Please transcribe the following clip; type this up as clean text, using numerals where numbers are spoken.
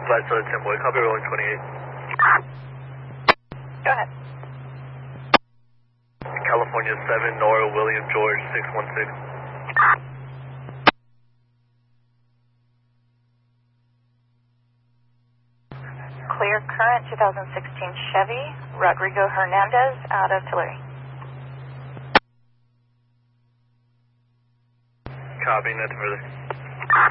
Flight Southern 10 boy, copy rolling 28. Go ahead. California 7, Nora William George 616. Clear current 2016 Chevy, Rodrigo Hernandez out of Tulare. Copy, nothing further.